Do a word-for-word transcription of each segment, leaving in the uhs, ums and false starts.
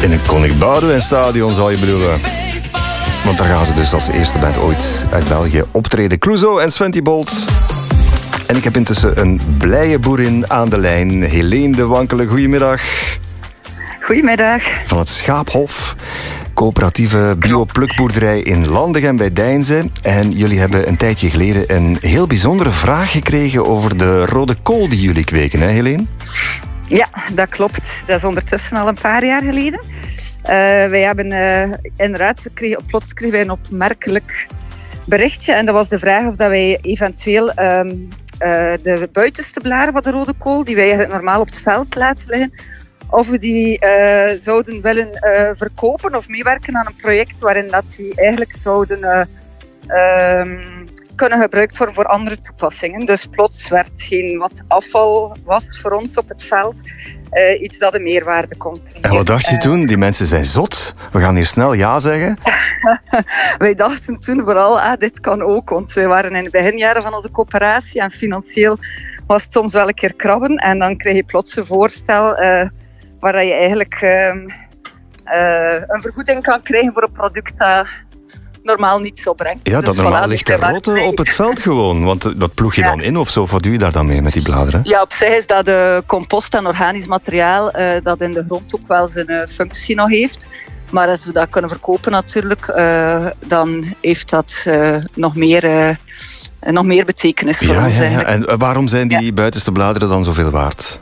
In het Koning Boudewijnstadion zou je bedoelen. Want daar gaan ze dus als eerste band ooit uit België optreden. Clouseau en Sventy Bolt. En ik heb intussen een blije boerin aan de lijn. Helene de Wankele, goedemiddag. Goedemiddag. Van het Schaaphof. Coöperatieve bioplukboerderij in Landegem bij Deinze. En jullie hebben een tijdje geleden een heel bijzondere vraag gekregen over de rode kool die jullie kweken, hè Helene? Ja, dat klopt. Dat is ondertussen al een paar jaar geleden. Uh, wij hebben uh, inderdaad, kregen, plots kregen wij een opmerkelijk berichtje. En dat was de vraag of dat wij eventueel um, uh, de buitenste blaren van de rode kool, die wij normaal op het veld laten liggen, of we die uh, zouden willen uh, verkopen of meewerken aan een project waarin dat die eigenlijk zouden uh, um, kunnen gebruikt worden voor andere toepassingen. Dus plots werd geen wat afval was voor ons op het veld uh, iets dat een meerwaarde kon brengen. En wat dacht je toen? Die mensen zijn zot. We gaan hier snel ja zeggen. Wij dachten toen vooral, ah, dit kan ook. Want wij waren in de beginjaren van onze coöperatie en financieel was het soms wel een keer krabben. En dan krijg je plots een voorstel uh, waar je eigenlijk uh, uh, een vergoeding kan krijgen voor een product dat normaal niet zo brengt. Ja, dat dus normaal voilà, ligt er rotte op het veld gewoon. Want dat ploeg je ja. dan in of zo? Wat doe je daar dan mee met die bladeren? Ja, op zich is dat de compost en organisch materiaal uh, dat in de grond ook wel zijn uh, functie nog heeft. Maar als we dat kunnen verkopen natuurlijk, uh, dan heeft dat uh, nog, meer, uh, nog meer betekenis voor ja, ons ja, ja. eigenlijk. En waarom zijn die ja. buitenste bladeren dan zoveel waard?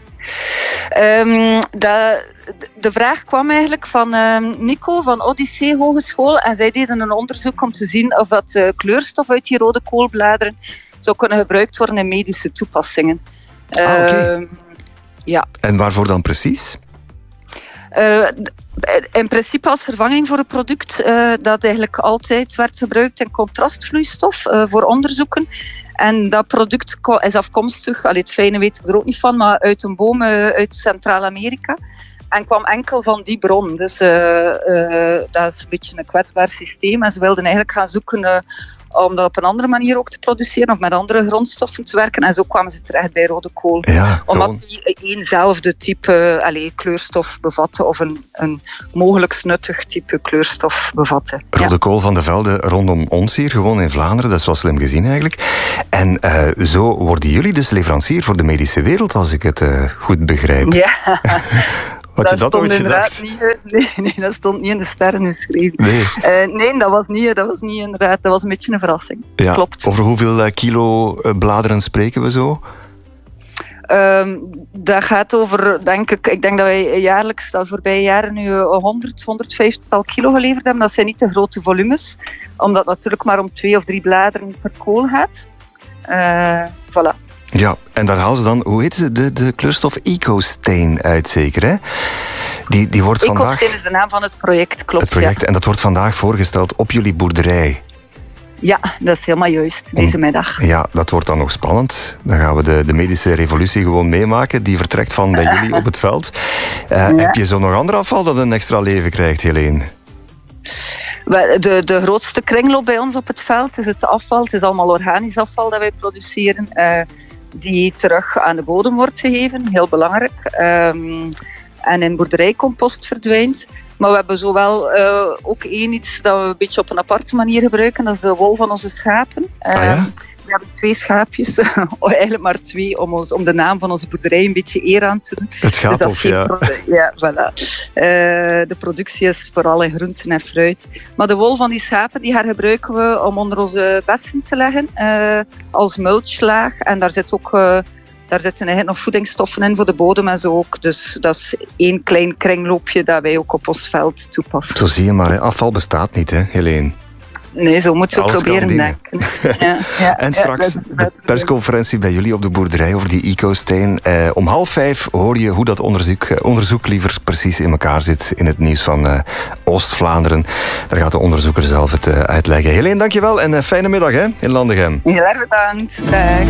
Um, dat, de vraag kwam eigenlijk van um, Nico van Odyssee Hogeschool en zij deden een onderzoek om te zien of dat uh, kleurstof uit die rode koolbladeren zou kunnen gebruikt worden in medische toepassingen. Ah, oké. Okay. Um, ja. En waarvoor dan precies? Uh, in principe als vervanging voor een product uh, dat eigenlijk altijd werd gebruikt in contrastvloeistof uh, voor onderzoeken. En dat product is afkomstig, allee, het fijne weet ik er ook niet van, maar uit een boom uh, uit Centraal-Amerika. En kwam enkel van die bron. Dus uh, uh, dat is een beetje een kwetsbaar systeem. En ze wilden eigenlijk gaan zoeken uh, om dat op een andere manier ook te produceren of met andere grondstoffen te werken. En zo kwamen ze terecht bij rode kool. Ja, omdat die éénzelfde type uh, allez, kleurstof bevatten of een, een mogelijk nuttig type kleurstof bevatten. Rode ja. kool van de velden rondom ons hier, gewoon in Vlaanderen. Dat is wel slim gezien eigenlijk. En uh, zo worden jullie dus leverancier voor de medische wereld, als ik het uh, goed begrijp. Ja. Had je dat, dat ooit gedacht? Niet, nee, nee, dat stond niet in de sterren geschreven. Nee, uh, nee dat, was niet, dat was niet inderdaad. Dat was een beetje een verrassing. Ja. Klopt. Over hoeveel kilo bladeren spreken we zo? Um, dat gaat over, denk ik, ik denk dat wij jaarlijks de voorbije jaren nu honderd, honderdvijftig kilo geleverd hebben. Dat zijn niet de grote volumes, omdat het natuurlijk maar om twee of drie bladeren per kool gaat. Uh, voilà. Ja, en daar halen ze dan, hoe heet ze, de, de kleurstof Ecostain uit zeker, hè? Die, die wordt vandaag... Ecostain is de naam van het project, klopt. Het project, ja. En dat wordt vandaag voorgesteld op jullie boerderij. Ja, dat is helemaal juist, deze middag. Ja, dat wordt dan nog spannend. Dan gaan we de, de medische revolutie gewoon meemaken. Die vertrekt van bij jullie op het veld. Uh, ja. Heb je zo nog ander afval dat een extra leven krijgt, Helene? De, de grootste kringloop bij ons op het veld is het afval. Het is allemaal organisch afval dat wij produceren. Uh, die terug aan de bodem wordt gegeven, heel belangrijk. Um, en in boerderijcompost verdwijnt. Maar we hebben zowel uh, ook één iets dat we een beetje op een aparte manier gebruiken. Dat is de wol van onze schapen. Uh, ah, ja? We hebben twee schaapjes, eigenlijk maar twee, om, ons, om de naam van onze boerderij een beetje eer aan te doen. Het Schaaphof, dus ja. Pro- ja, voilà. Uh, de productie is vooral in groenten en fruit. Maar de wol van die schapen die hergebruiken we om onder onze bessen te leggen, uh, als mulchlaag. En daar zit ook... Uh, Daar zitten eigenlijk nog voedingsstoffen in voor de bodem en zo ook. Dus dat is één klein kringloopje dat wij ook op ons veld toepassen. Zo zie je maar, hè. Afval bestaat niet, hè, Helene? Nee, zo moeten we Alles proberen denken. Ja, ja, en straks ja, de persconferentie bij jullie op de boerderij over die Ecostain. Eh, om half vijf hoor je hoe dat onderzoek, onderzoek liever precies in elkaar zit in het nieuws van uh, Oost-Vlaanderen. Daar gaat de onderzoeker zelf het uh, uitleggen. Helene, dankjewel en uh, fijne middag hè, in Landegem. Heel erg bedankt. Dag.